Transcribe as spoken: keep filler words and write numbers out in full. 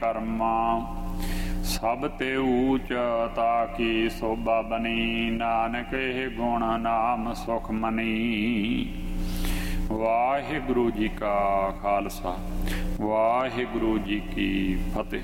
ਕਰਮਾ ਸਭ ਤੇ ਊਚ ਤਾਕੀ ਸੋਭਾ ਬਣੀ। ਨਾਨਕ ਇਹ ਗੁਣ ਨਾਮ ਸੁਖ ਮਨੀ। ਵਾਹਿਗੁਰੂ ਜੀ ਕਾ ਖਾਲਸਾ ਵਾਹਿਗੁਰੂ ਜੀ ਕੀ ਫਤਿਹ।